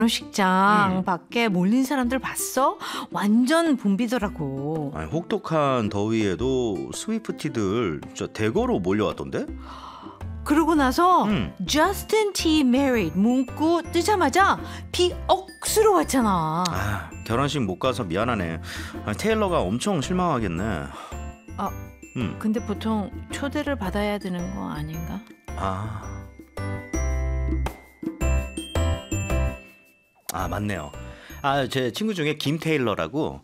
결혼식장 밖에 몰린 사람들 봤어? 완전 붐비더라고. 아니, 혹독한 더위에도 스위프티들 진짜 대거로 몰려왔던데? 그러고 나서 Justin T. married 문구 뜨자마자 비 억수로 왔잖아. 아, 결혼식 못 가서 미안하네. 아, 테일러가 엄청 실망하겠네. 근데 보통 초대를 받아야 되는 거 아닌가? 맞네요. 제 친구 중에 김테일러라고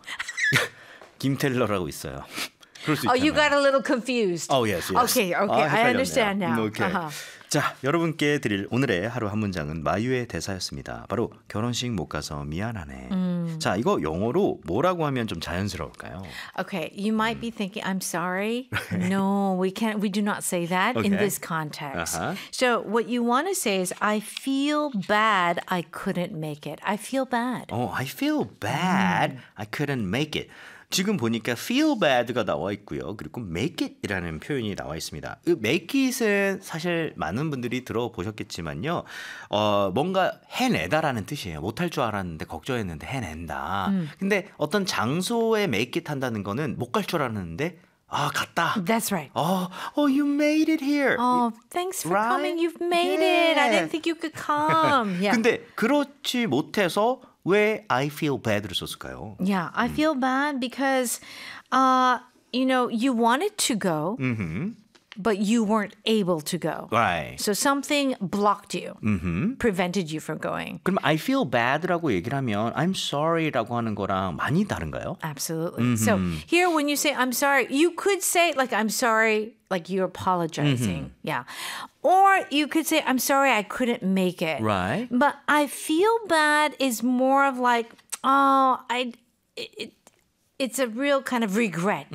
있어요. 그럴 수 있잖아요. You got a little confused. Oh, yes. Okay. I understand now. Okay. 자, 여러분께 드릴 오늘의 하루 한 문장은 마유의 대사였습니다. 바로 결혼식 못 가서 미안하네. 자, 이거 영어로 뭐라고 하면 좀 자연스러울까요? Okay, you might be thinking, I'm sorry. No, we do not say that in this context. So what you want to say is, I feel bad I couldn't make it. I feel bad. I feel bad I couldn't make it. 지금 보니까 feel bad가 나와 있고요. 그리고 make it이라는 표현이 나와 있습니다. make it은 사실 많은 분들이 들어보셨겠지만요. 뭔가 해내다라는 뜻이에요. 못할 줄 알았는데 걱정했는데 해낸다. 근데 어떤 장소에 make it 한다는 거는 못 갈 줄 알았는데 갔다. That's right. You made it here. Thanks for coming. You've made it. I didn't think you could come. Yeah. 근데 그렇지 못해서 왜 I feel bad를 썼을까요? Yeah, I feel bad because, you wanted to go, but you weren't able to go. Right. So something blocked you, prevented you from going. 그럼 I feel bad라고 얘기를 하면 I'm sorry라고 하는 거랑 많이 다른가요? Absolutely. So here when you say I'm sorry, you could say like I'm sorry, like you're apologizing. Yeah. Or you could say I'm sorry I couldn't make it. Right. But I feel bad is more of like, it's a real kind of regret.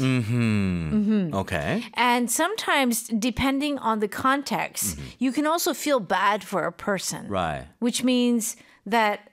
Okay. And sometimes, depending on the context, you can also feel bad for a person. Right. Which means that,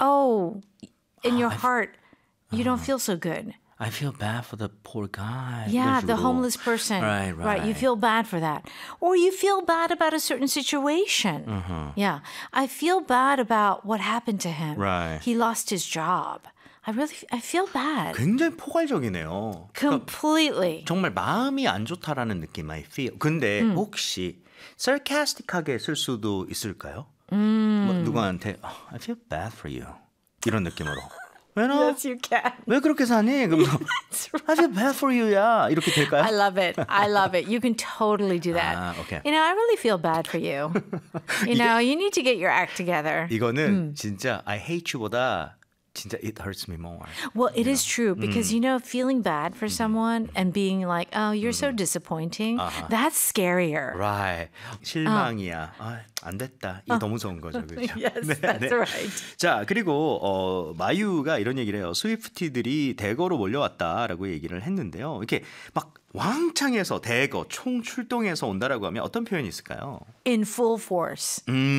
in your heart, you don't feel so good. I feel bad for the poor guy. Yeah, the homeless person. Right. You feel bad for that. Or you feel bad about a certain situation. Yeah. I feel bad about what happened to him. Right. He lost his job. I feel bad. 굉장히 포괄적이네요. Completely. 그러니까 정말 마음이 안 좋다라는 느낌, I feel. 근데 혹시 sarcastic하게 쓸 수도 있을까요? 누구한테 I feel bad for you. 이런 느낌으로. Yes, you can. 왜 그렇게 사니? 그러면서 I feel bad for you야. 이렇게 될까요? I love it. You can totally do that. Okay. I really feel bad for you. You need to get your act together. 이거는 진짜 I hate you보다 진짜 it hurts me more. Well, it is true because, feeling bad for someone and being like, oh, you're so disappointing, that's scarier. Right. 실망이야. 안 됐다. 이게 더 무서운 거죠. 그렇죠? Yes, that's right. 자, 그리고 마유가 이런 얘기를 해요. 스위프티들이 대거로 몰려왔다라고 얘기를 했는데요. 이렇게 막 왕창에서 대거 총 출동해서 온다라고 하면 어떤 표현이 있을까요? In full force.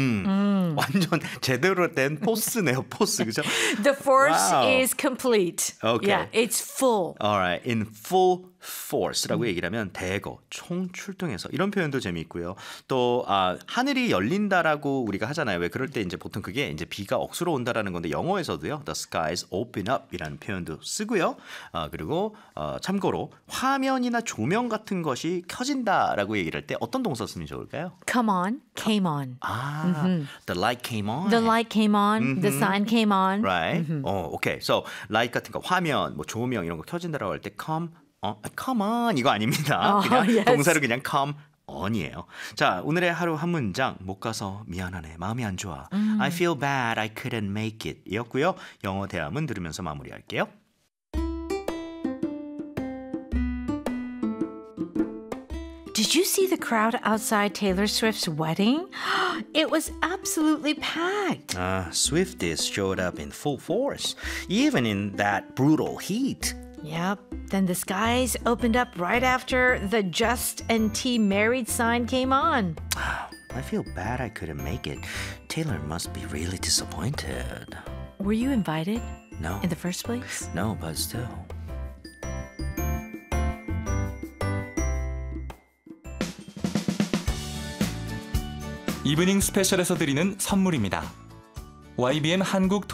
완전 제대로 된 포스네요. 포스. 그죠? The force is complete. Okay. Yeah, it's full. All right. In full force라고 얘기를 하면 대거 총 출동해서 이런 표현도 재미있고요. 또 하늘이 열린다라고 우리가 하잖아요. 왜 그럴 때 이제 보통 그게 이제 비가 억수로 온다라는 건데 영어에서도요. The skies open up이라는 표현도 쓰고요. 그리고 참고로 화면이나 조명 같은 것이 켜진다라고 얘기를 할 때 어떤 동사 쓰면 좋을까요? Come on, came on. The light came on. The light came on. The sign came on. Right. Okay. So light 같은 거 화면, 뭐 조명 이런 거 켜진다라고 할 때 come on 이거 아닙니다. 그냥 yes. 동사를 그냥 come on이에요. 자, 오늘의 하루 한 문장 못 가서 미안하네. 마음이 안 좋아. I feel bad I couldn't make it 이었고요. 영어 대화문 들으면서 마무리할게요. Did you see the crowd outside Taylor Swift's wedding? It was absolutely packed. Swifties showed up in full force, even in that brutal heat. Yep. Then the skies opened up right after the Just and T married sign came on. I feel bad I couldn't make it. Taylor must be really disappointed. Were you invited? No. In the first place? No, but still. 이브닝 스페셜에서 드리는 선물입니다. YBM 한국